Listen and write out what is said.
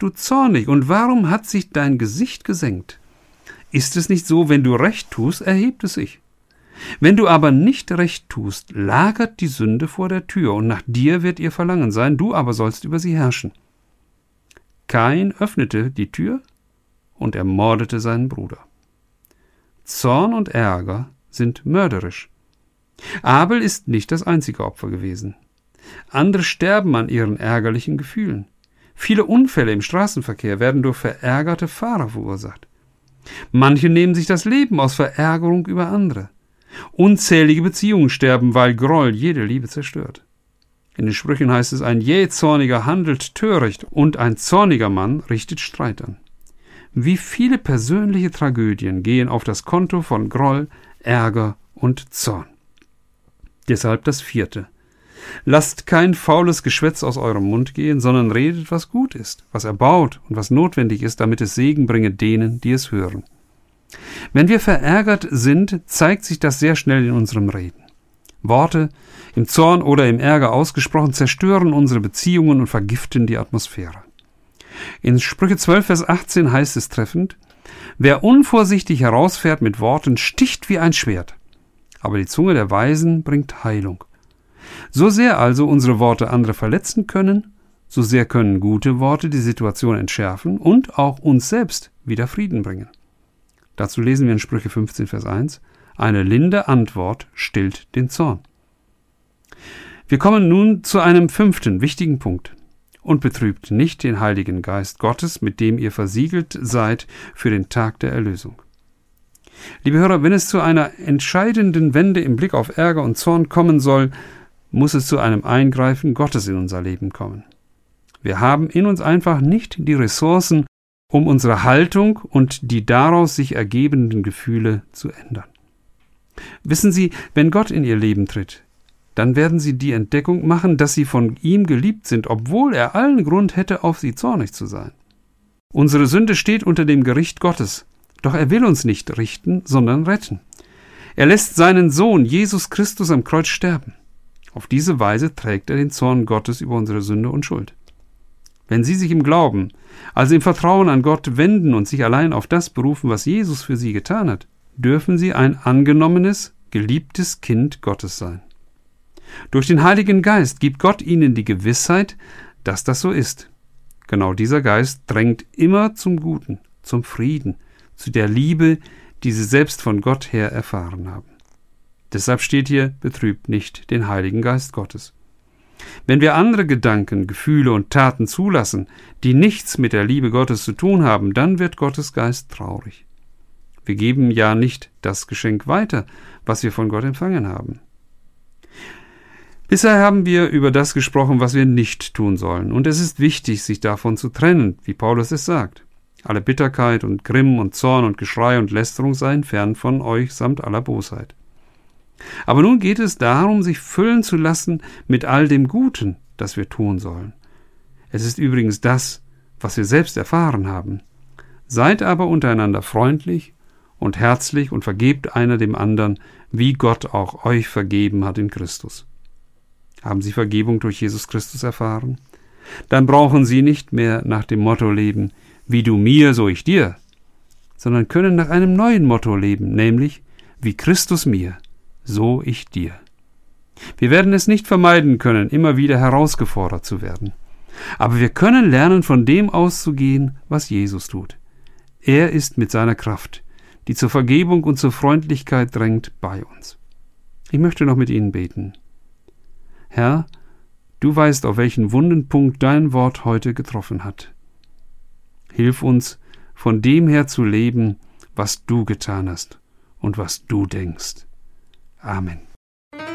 bist du zornig und warum hat sich dein Gesicht gesenkt? Ist es nicht so, wenn du Recht tust, erhebt es sich? Wenn du aber nicht Recht tust, lagert die Sünde vor der Tür, und nach dir wird ihr Verlangen sein, du aber sollst über sie herrschen. Kain öffnete die Tür und ermordete seinen Bruder. Zorn und Ärger sind mörderisch. Abel ist nicht das einzige Opfer gewesen. Andere sterben an ihren ärgerlichen Gefühlen. Viele Unfälle im Straßenverkehr werden durch verärgerte Fahrer verursacht. Manche nehmen sich das Leben aus Verärgerung über andere. Unzählige Beziehungen sterben, weil Groll jede Liebe zerstört. In den Sprüchen heißt es, ein jähzorniger handelt töricht und ein zorniger Mann richtet Streit an. Wie viele persönliche Tragödien gehen auf das Konto von Groll, Ärger und Zorn. Deshalb das 4. Lasst kein faules Geschwätz aus eurem Mund gehen, sondern redet, was gut ist, was erbaut und was notwendig ist, damit es Segen bringe denen, die es hören. Wenn wir verärgert sind, zeigt sich das sehr schnell in unserem Reden. Worte, im Zorn oder im Ärger ausgesprochen, zerstören unsere Beziehungen und vergiften die Atmosphäre. In Sprüche 12, Vers 18 heißt es treffend, wer unvorsichtig herausfährt mit Worten, sticht wie ein Schwert, aber die Zunge der Weisen bringt Heilung. So sehr also unsere Worte andere verletzen können, so sehr können gute Worte die Situation entschärfen und auch uns selbst wieder Frieden bringen. Dazu lesen wir in Sprüche 15, Vers 1, eine linde Antwort stillt den Zorn. Wir kommen nun zu einem 5. wichtigen Punkt. Und betrübt nicht den Heiligen Geist Gottes, mit dem ihr versiegelt seid für den Tag der Erlösung. Liebe Hörer, wenn es zu einer entscheidenden Wende im Blick auf Ärger und Zorn kommen soll, muss es zu einem Eingreifen Gottes in unser Leben kommen. Wir haben in uns einfach nicht die Ressourcen, um unsere Haltung und die daraus sich ergebenden Gefühle zu ändern. Wissen Sie, wenn Gott in Ihr Leben tritt, dann werden Sie die Entdeckung machen, dass Sie von ihm geliebt sind, obwohl er allen Grund hätte, auf Sie zornig zu sein. Unsere Sünde steht unter dem Gericht Gottes, doch er will uns nicht richten, sondern retten. Er lässt seinen Sohn Jesus Christus am Kreuz sterben. Auf diese Weise trägt er den Zorn Gottes über unsere Sünde und Schuld. Wenn Sie sich im Glauben, also im Vertrauen an Gott wenden und sich allein auf das berufen, was Jesus für Sie getan hat, dürfen Sie ein angenommenes, geliebtes Kind Gottes sein. Durch den Heiligen Geist gibt Gott Ihnen die Gewissheit, dass das so ist. Genau dieser Geist drängt immer zum Guten, zum Frieden, zu der Liebe, die Sie selbst von Gott her erfahren haben. Deshalb steht hier, betrübt nicht den Heiligen Geist Gottes. Wenn wir andere Gedanken, Gefühle und Taten zulassen, die nichts mit der Liebe Gottes zu tun haben, dann wird Gottes Geist traurig. Wir geben ja nicht das Geschenk weiter, was wir von Gott empfangen haben. Bisher haben wir über das gesprochen, was wir nicht tun sollen, und es ist wichtig, sich davon zu trennen, wie Paulus es sagt. Alle Bitterkeit und Grimm und Zorn und Geschrei und Lästerung seien fern von euch samt aller Bosheit. Aber nun geht es darum, sich füllen zu lassen mit all dem Guten, das wir tun sollen. Es ist übrigens das, was wir selbst erfahren haben. Seid aber untereinander freundlich und herzlich und vergebt einer dem anderen, wie Gott auch euch vergeben hat in Christus. Haben Sie Vergebung durch Jesus Christus erfahren? Dann brauchen Sie nicht mehr nach dem Motto leben, wie du mir, so ich dir, sondern können nach einem neuen Motto leben, nämlich wie Christus mir, so ich dir. Wir werden es nicht vermeiden können, immer wieder herausgefordert zu werden. Aber wir können lernen, von dem auszugehen, was Jesus tut. Er ist mit seiner Kraft, die zur Vergebung und zur Freundlichkeit drängt, bei uns. Ich möchte noch mit Ihnen beten. Herr, du weißt, auf welchen wunden Punkt dein Wort heute getroffen hat. Hilf uns, von dem her zu leben, was du getan hast und was du denkst. Amen.